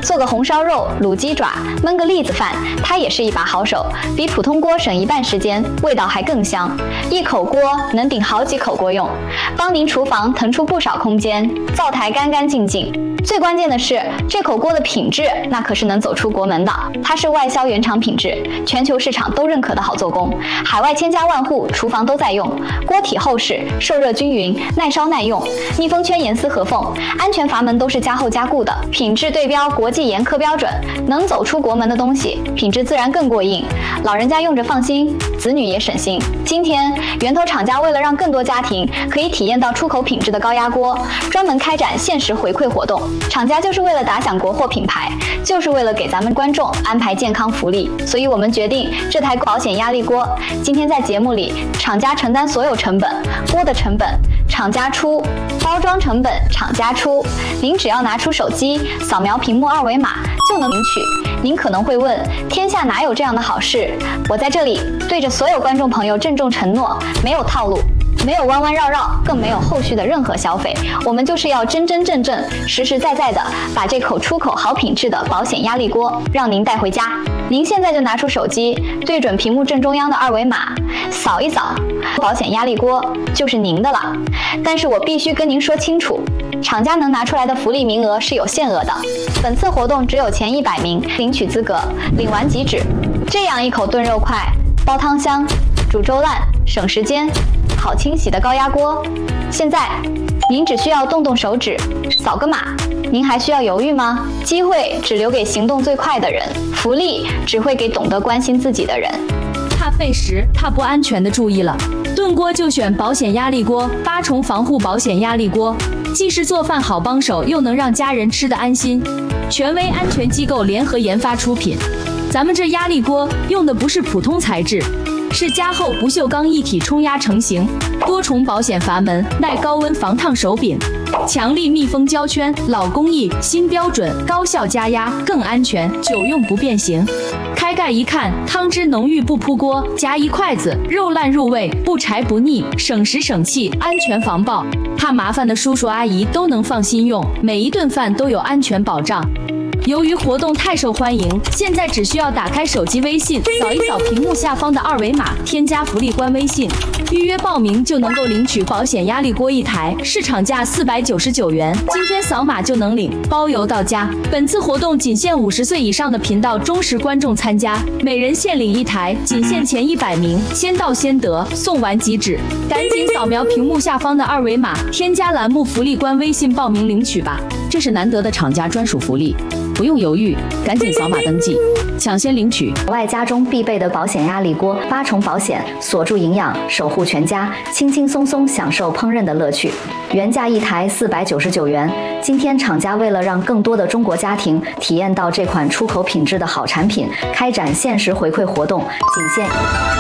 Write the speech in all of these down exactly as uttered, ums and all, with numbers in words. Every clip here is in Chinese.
做个红烧肉、卤鸡爪、焖个栗子饭，它也是一把好手，比普通锅省一半时间，味道还更香。一口锅能顶好几口锅用，帮您厨房腾出不少空间，灶台干干净净。最关键的是，这口锅的品质那可是能走出国门的，它是外销原厂品质，全球市场都认可的好做工，海外千家万户厨房都在用。锅体厚实，受热均匀，耐烧耐用，密封圈严丝合缝，安全阀门都是加厚加固的，品质对标国际严苛标准，能走出国门的东西，品质自然更过硬，老人家用着放心，子女也省心。今天源头厂家为了让更多家庭可以体验到出口品质的高压锅，专门开展限时回馈活动。厂家就是为了打响国货品牌，就是为了给咱们观众安排健康福利，所以我们决定这台保险压力锅今天在节目里，厂家承担所有成本，锅的成本厂家出，包装成本厂家出，您只要拿出手机扫描屏幕二维码就能领取。您可能会问，天下哪有这样的好事？我在这里对着所有观众朋友郑重承诺，没有套路，没有弯弯绕绕，更没有后续的任何消费，我们就是要真真正正、实实在在的把这口出口好品质的保险压力锅让您带回家。您现在就拿出手机，对准屏幕正中央的二维码，扫一扫，保险压力锅就是您的了。但是我必须跟您说清楚，厂家能拿出来的福利名额是有限额的，本次活动只有前一百名领取资格，领完即止。这样一口炖肉快、煲汤香、煮粥烂、省时间、好清洗的高压锅，现在您只需要动动手指，扫个码。您还需要犹豫吗？机会只留给行动最快的人，福利只会给懂得关心自己的人。 怕费时、怕不安全的注意了，炖锅就选保险压力锅，八重防护保险压力锅，既是做饭好帮手，又能让家人吃得安心。权威安全机构联合研发出品，咱们这压力锅用的不是普通材质，是加厚不锈钢一体冲压成型，多重保险阀门，耐高温防烫手柄，强力密封胶圈，老工艺新标准，高效加压更安全，久用不变形。开盖一看，汤汁浓郁不扑锅，夹一筷子肉烂入味，不柴不腻，省时省气，安全防爆。怕麻烦的叔叔阿姨都能放心用，每一顿饭都有安全保障。由于活动太受欢迎，现在只需要打开手机微信，扫一扫屏幕下方的二维码，添加福利官微信，预约报名就能够领取保险压力锅一台，市场价四百九十九元，今天扫码就能领，包邮到家。本次活动仅限五十岁以上的频道忠实观众参加，每人限领一台，仅限前一百名，先到先得，送完即止。赶紧扫描屏幕下方的二维码，添加栏目福利官微信报名领取吧，这是难得的厂家专属福利。不用犹豫，赶紧扫码登记，抢先领取。 外家中必备的保险压力锅，八重保险，锁住营养，守护全家，轻轻松松享受烹饪的乐趣。原价一台四百九十九元，今天厂家为了让更多的中国家庭体验到这款出口品质的好产品，开展限时回馈活动，仅限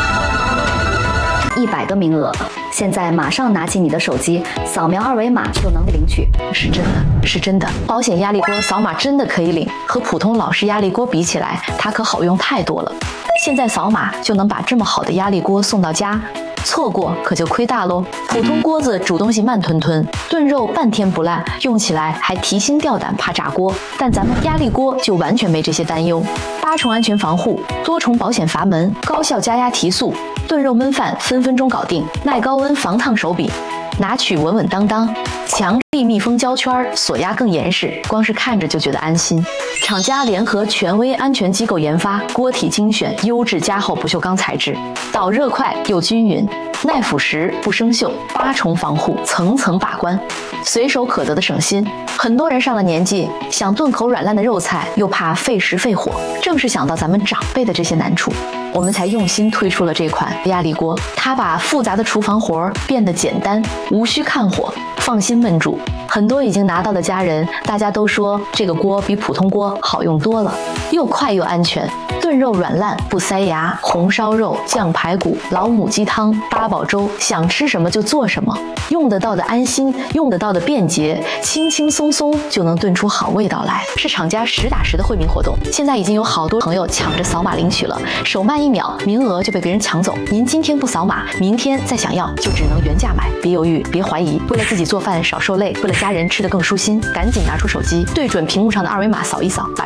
一百个名额。现在马上拿起你的手机，扫描二维码就能领取。 是真的，是真的，保险压力锅扫码真的可以领，和普通老式压力锅比起来，它可好用太多了。现在扫码就能把这么好的压力锅送到家，错过可就亏大喽。普通锅子煮东西慢吞吞，炖肉半天不烂，用起来还提心吊胆，怕炸锅。但咱们压力锅就完全没这些担忧，八重安全防护，多重保险阀门，高效加压提速，炖肉焖饭分分钟搞定，耐高温防烫手柄，拿取稳稳当当，强力密封胶圈，锁压更严实，光是看着就觉得安心。厂家联合权威安全机构研发，锅体精选优质加厚不锈钢材质，导热快又均匀，耐腐蚀不生锈，八重防护，层层把关，随手可得的省心。很多人上了年纪，想炖口软烂的肉菜，又怕费时费火，正是想到咱们长辈的这些难处，我们才用心推出了这款压力锅。它把复杂的厨房活儿变得简单，无需看火，放心焖煮。很多已经拿到的家人，大家都说这个锅比普通锅好用多了，又快又安全，炖肉软烂不塞牙，红烧肉、酱排骨、老母鸡汤、八宝粥，想吃什么就做什么，用得到的安心，用得到的便捷，轻轻松松就能炖出好味道来。是厂家实打实的惠民活动，现在已经有好多朋友抢着扫码领取了，手慢一秒，名额就被别人抢走。您今天不扫码，明天再想要就只能原价买，别犹豫，别怀疑，为了自己做饭少受累，为了家人吃得更舒心，赶紧拿出手机，对准屏幕上的二维码扫一扫，把